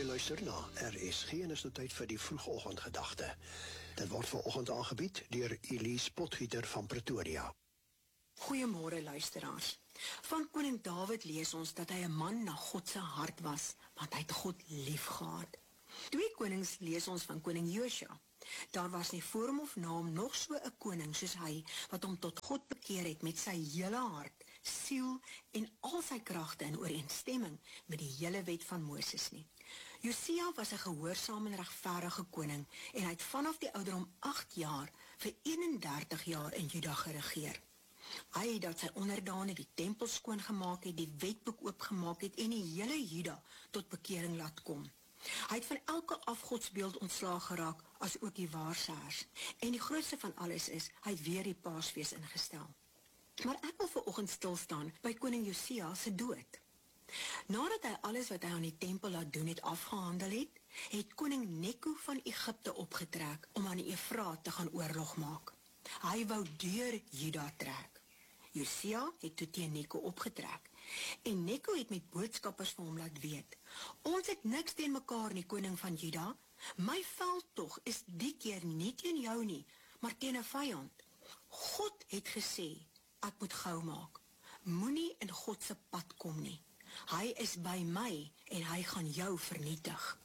Jy luister na RSG en is nou tyd vir die vroegoggendgedagte. Dit word vanoggend aangebied deur Elise Potgieter van Pretoria. Goeiemôre luisteraars. Van koning Dawid lees ons dat hy 'n man na God se hart was, want hy het God liefgehad. 2 Konings lees ons van koning Josua. Daar was nie voor hom of na hom nog so 'n koning soos hy, wat hom tot God bekeer het met sy hele hart, siel en al sy kragte in ooreenstemming met die hele wet van Moses nie. Josia was 'n gehoorsame en regverdige koning en hy het vanaf die ouderdom 8 jaar vir 31 jaar in Juda geregeer. Hy het dat sy onderdane die tempel skoongemaak het, die wetboek oopgemaak het en die hele Juda tot bekering laat kom. Hy het van elke afgodsbeeld ontslaag geraak, as ook die waarsêers. En die grootste van alles is, hy het weer die Paasfees ingestel. Maar ek wil vanoggend stil staan by koning Josia se dood. Nadat hy alles wat hy aan die tempel laat doen het afgehandel het, het koning Neko van Egipte opgetrek om aan die Efraat te gaan oorlog maak. Hy wou deur Juda trek. Josia het toe teen Neko opgetrek. En Neko het met boodskappers vir hom laat weet: ons het niks teen mekaar nie, koning van Juda. My veldtog is die keer nie teen jou nie, maar teen 'n vyand. God het gesê, ek moet gou maak. Moenie in God se pad kom nie. Hy is by my en hy gaan jou vernietig.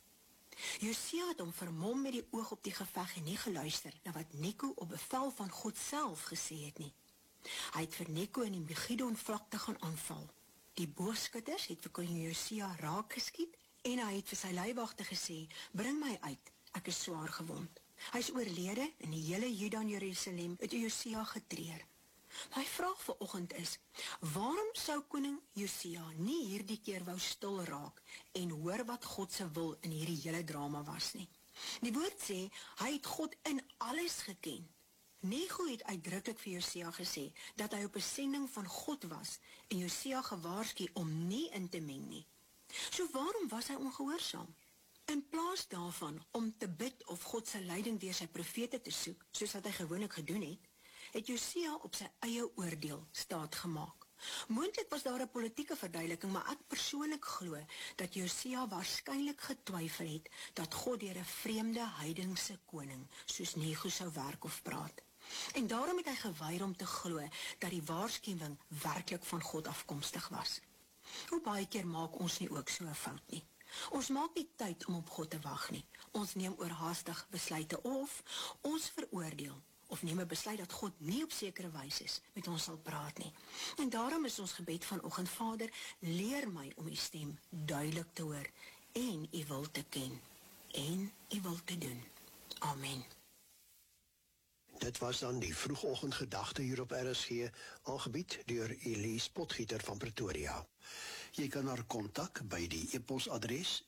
Josia het hom vermom met die oog op die geveg en nie geluister na wat Neko op bevel van God self gesê het nie. Hy het vir Neko in die Megidon vlakte gaan aanval. Die boogskutters het vir koning Josia raak geskiet en hy het vir sy leiwagte gesê: bring my uit, ek is swaar gewond. Hy is oorlede en die hele Juda en Jerusalem het Josia getreur. My vraag vanoggend is, waarom sou koning Josia nie hierdie keer wou stil raak en hoor wat God se wil in hierdie hele drama was nie? Die woord sê, hy het God in alles geken. Nego het uitdruklik vir Josia gesê dat hy op 'n sending van God was en Josia gewaarsku om nie in te meng nie. So waarom was hy ongehoorsaam? In plaas daarvan om te bid of God se leiding deur sy profete te soek, soos wat hy gewoonlik gedoen het Josia op sy eie oordeel staat gemaak. Moontlik was daar 'n politieke verduideliking, maar ek persoonlik glo dat Josia waarskynlik getwyfel het dat God deur 'n vreemde heidense koning soos Nego sou werk of praat. En daarom het hy geweier om te glo dat die waarskuwing werklik van God afkomstig was. Hoe baie keer maak ons nie ook so 'n fout nie? Ons maak nie tyd om op God te wag nie. Ons neem oorhaastig besluite of ons veroordeel of neem 'n besluit dat God nie op sekere wyse met ons sal praat nie. En daarom is ons gebed vanoggend: Vader, leer my om u stem duidelik te hoor en u wil te ken en u wil te doen. Amen. Dit was dan die vroegoggendgedagte hier op RSG, aangebied deur Elise Potgieter van Pretoria. Jy kan haar kontak by die e-posadres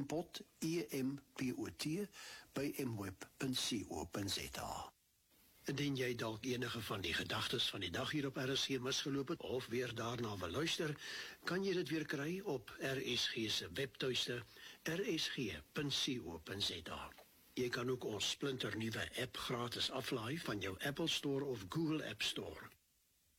mpot@mweb.co.za. Indien jy dalk enige van die gedagtes van die dag hier op RSG misgeloop het of weer daarna wil luister, kan jy dit weer kry op RSG se webtuiste rsg.co.za. Jy kan ook ons splinternuwe app gratis aflaai van jou Apple Store of Google App Store.